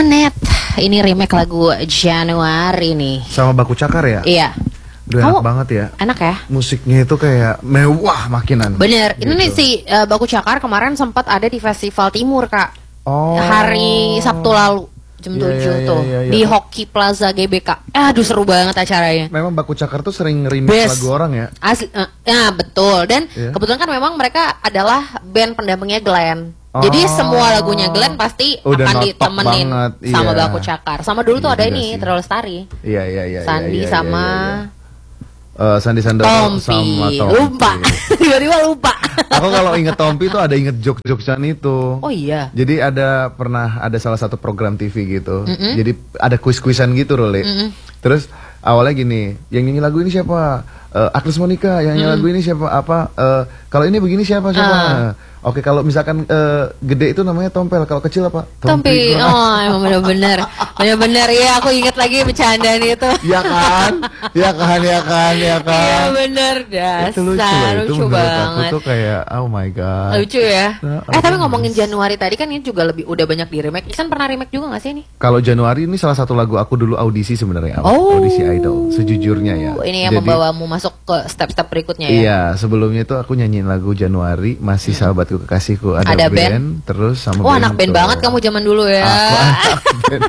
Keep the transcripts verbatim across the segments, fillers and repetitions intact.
Anet, ini remake lagu Januari nih. Sama Baku Cakar ya? Iya. Udah enak oh, banget ya. Enak ya. Musiknya itu kayak mewah makinan. Bener. Gitu. Ini nih si uh, Baku Cakar kemarin sempat ada di Festival Timur Kak. Oh. Hari Sabtu lalu jam yeah, tujuh yeah, tuh yeah, yeah, yeah. Di Hoki Plaza G B K. Aduh seru banget acaranya. Memang Baku Cakar tuh sering remix lagu orang ya. Asli, uh, ya betul. Dan yeah. kebetulan kan memang mereka adalah band pendampingnya Glenn. Oh. Jadi semua lagunya Glenn pasti udah akan ditemenin banget, sama iya. Baku Cakar. Sama dulu tuh iya, ada ini Terlalu Lestari. Iya iya iya. Sandi iya, iya, sama iya, iya. Uh, Sandi Sandoro Tompi. sama Tompi. Lupa. Tiba-tiba lupa. Aku kalau inget Tompi tuh ada inget jokes-jokesan itu. Oh iya. Jadi ada pernah ada salah satu program T V gitu. Mm -mm. Jadi ada kuis-kuisan gitu Role. Mm -mm. Terus awalnya gini, yang nyanyi lagu ini siapa? Uh, Agnes Monica. Yang nyanyi mm. lagu ini siapa? Apa? Uh, kalau ini begini siapa siapa? Uh. Oke, kalau misalkan uh, gede itu namanya Tompel, kalau kecil apa? Tompi. Oh, emang bener-bener, bener-bener ya. Aku inget lagi bercandaan itu. Ya kan, ya kan, ya kan, ya kan. Iya bener, dasar itu lucu, lucu, lucu banget. Aku tuh kayak, oh my god. Lucu ya. Nah, eh tapi ngomongin Januari tadi kan ini juga lebih udah banyak di remake. Isan pernah remake juga nggak sih ini? Kalau Januari ini salah satu lagu aku dulu audisi sebenarnya. Oh. Audisi Idol, sejujurnya ya. Ini yang Jadi, membawamu masuk ke step-step berikutnya ya. Iya, sebelumnya itu aku nyanyiin lagu Januari, Masih Sahabatku Kekasihku. Ada Ada band, band terus sama oh, band. anak band banget kamu zaman dulu ya. Aku anak band.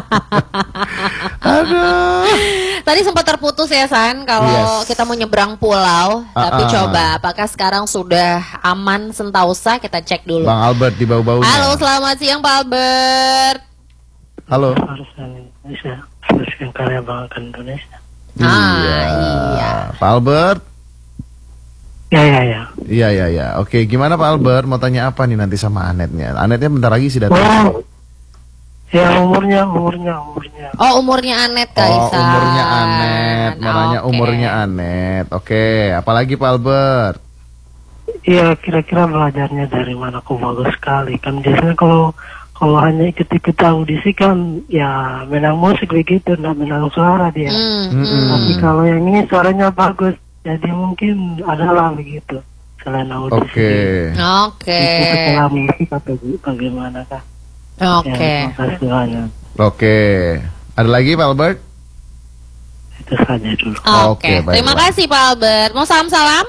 Aduh. Tadi sempat terputus ya San kalau yes. kita mau nyebrang pulau, uh, tapi uh. coba apakah sekarang sudah aman Sentausa? Kita cek dulu. Bang Albert di bau-baunya. Halo, selamat siang Pak Albert. Halo. Harusnya Indonesia, harusnya karya banggakan Indonesia. Ah, iya. iya. Pak Albert. Ya ya ya. Iya ya ya. Oke, gimana Pak Albert? Mau tanya apa nih nanti sama Anetnya? Anetnya bentar lagi sih datang. Wow. Ya umurnya umurnya umurnya. Oh umurnya Anet Kak Oh Isan. umurnya Anet. Mau nanya okay. umurnya Anet. Oke, apalagi Pak Albert? Iya kira-kira belajarnya dari mana? Kok bagus sekali kan biasanya kalau kalau hanya ikut-ikut audisi kan ya menang musik begitu, nggak menang suara dia. Mm, mm. Tapi kalau yang ini suaranya bagus. Jadi mungkin adalah begitu selain audisi. Oke. Oke. Itu setelah musik atau bagaimana kah? Oke. Ya, Oke. Ada lagi Pak Albert? Itu saja dulu. Oke. Okay. Okay, terima kasih Pak Albert. Mau salam-salam?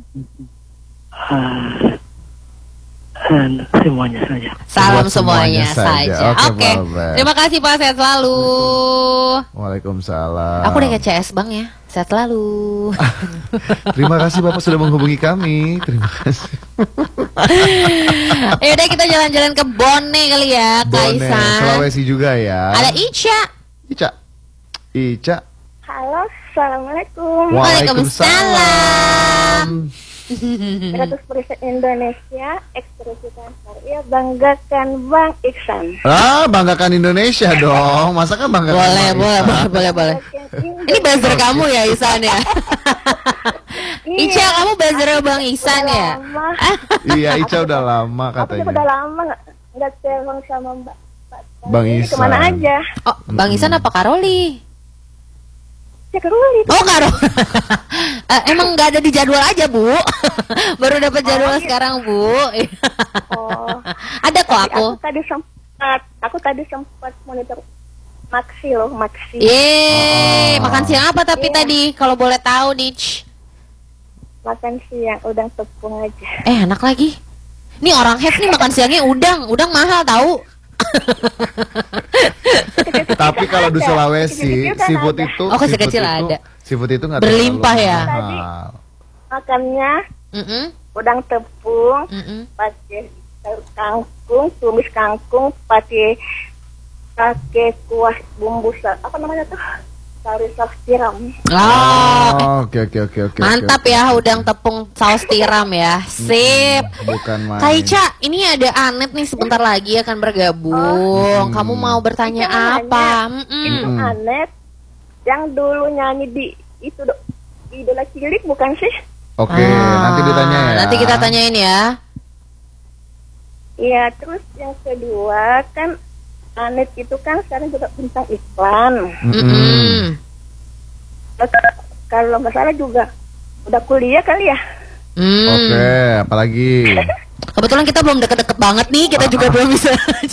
Uh, semuanya saja. Salam semuanya, semuanya saja. saja. Oke. Okay. Okay. Terima kasih Pak. Sehat selalu. Waalaikumsalam. Aku udah ke C S Bang ya. Sehat selalu. Terima kasih Bapak sudah menghubungi kami. Terima kasih. Ya udah kita jalan-jalan ke Bone kali ya, Kaisan. Sulawesi juga ya. Ada Ica. Ica. Ica. Halo, assalamualaikum. Waalaikumsalam. seratus persen Indonesia, ekspresikan karya, banggakan Bang Iksan. Ah, banggakan Indonesia dong. Masa kan banggakan boleh, boleh, boleh, boleh, boleh. Ini buzzer kamu ya, Isan ya? Ica, kamu buzzer Bang Iksan ya? Iya, Ica udah lama katanya. Aku udah lama nggak telepon sama Mbak. Bang Iksan. Kemana aja? Oh, Bang Iksan apa Karoli? Karoli. Oh Karo. uh, emang nggak ada di jadwal aja Bu. Baru dapat jadwal oh, sekarang Bu. Oh. Ada kok aku. Aku tadi sempat, aku tadi sempat monitor Maxi loh, Maxi. Yeay, oh. Makan siang apa tapi yeah. tadi kalau boleh tahu Nich? Makan siang udang tepung aja. Eh enak lagi. Nih orang head nih makan siangnya udang, udang mahal tahu. Tapi kalau di Sulawesi seafood itu, oh kecil-kecil ada. Seafood itu nggak berlimpah ya. Tadi makannya mm -mm. udang tepung, mm -mm. pakai kangkung, tumis kangkung, pakai pakai kuah bumbu apa namanya tuh? Sari saus tiram. Oh, oke oke oke oke. Mantap okay, ya udang tepung saus tiram ya. Sip. Hmm, bukan main. Kak Ica, ini ada Anet nih sebentar lagi akan bergabung. Oh. Kamu mau bertanya itu apa? Mm -mm. Itu Anet yang dulu nyanyi di itu do, Idola Cilik bukan sih? Oke, okay, ah, nanti ditanya ya. Nanti kita tanyain ya. Iya, terus yang kedua kan Anet itu kan sekarang juga bintang iklan. Mm-hmm. Kalau nggak salah juga udah kuliah kali ya. Mm. Oke, okay, apalagi? Kebetulan kita belum deket-deket banget nih, kita juga belum bisa jawab.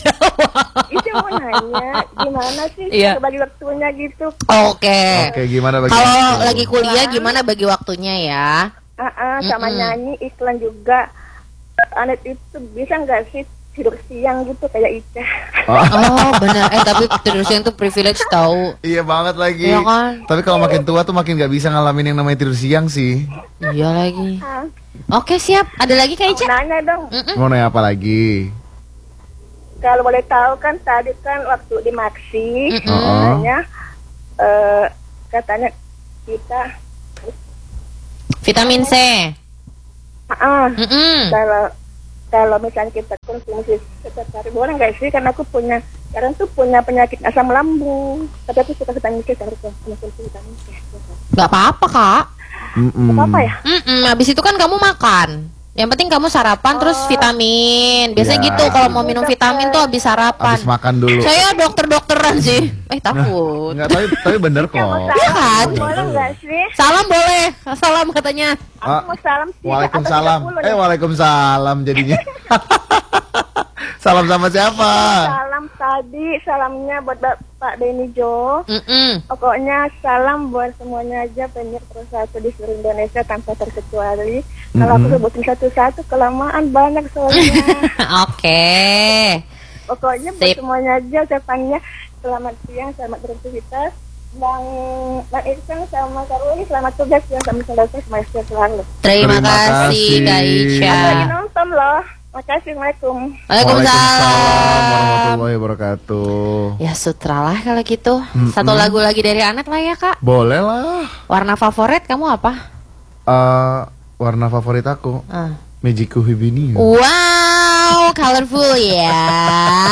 Itu mau nanya gimana sih Iya. bagi waktunya gitu. Oke. Oke, gimana bagi Kalau waktu? lagi kuliah gimana bagi waktunya ya? Ah, ah, sama Mm-mm. nyanyi iklan juga. Anet itu bisa nggak sih tidur siang gitu kayak Ica? Oh, Oh benar. Eh tapi tidur siang tuh privilege tahu. iya banget lagi. Iya kan? Tapi kalau makin tua tuh makin gak bisa ngalamin yang namanya tidur siang sih. Iya lagi. Ah, Oke siap. Ada lagi Kak mau Ica? nanya dong. Mm-mm. Mau nanya apa lagi? Kalau boleh tahu kan tadi kan waktu di Maxi Mm-mm. katanya eh, katanya kita Vitamin C. ah, ah, Mm-mm. kalau kalau misalnya kita konsumsi setiap hari boleh nggak sih? Karena aku punya sekarang tuh punya penyakit asam lambung, tapi aku suka vitamin C harus konsumsi vitamin C. Gak apa-apa Kak. Mm-mm. Apa ya? Mm-mm. Habis itu kan kamu makan. Yang penting kamu sarapan terus vitamin. Biasanya Ya. gitu kalau mau minum vitamin tuh habis sarapan. Habis makan dulu. Saya dokter-dokteran sih. Eh takut. Enggak, tapi tapi bener kok. Mau Iya kan? salam boleh nggak sih? Salam boleh. Salam katanya. Aku mau salam tiga atau Waalaikumsalam. tiga puluh Eh, nih. waalaikumsalam jadinya. Salam sama siapa? Salam tadi, salamnya buat Pak Denny Jo. Mm-mm. Pokoknya salam buat semuanya aja penyiar satu di seluruh Indonesia tanpa terkecuali. Kalau aku sebutin satu-satu kelamaan banyak soalnya. Oke. Pokoknya buat Sip. semuanya aja saya panggilnya selamat siang, selamat beraktivitas. Bang Bang Iksan sama Karuli selamat tugas yang kami selesai semuanya selalu. Terima, Terima kasih kasih. Kak Ica. Aku lagi nonton loh. Makasih, Assalamualaikum. Waalaikumsalam. warahmatullahi wabarakatuh. Ya sutra lah kalau gitu. Satu lagu lagi dari Anet lah ya Kak. Boleh lah. Warna favorit kamu apa? Eh, warna favorit aku Ah. Magiku Hibini. Wow, colorful ya.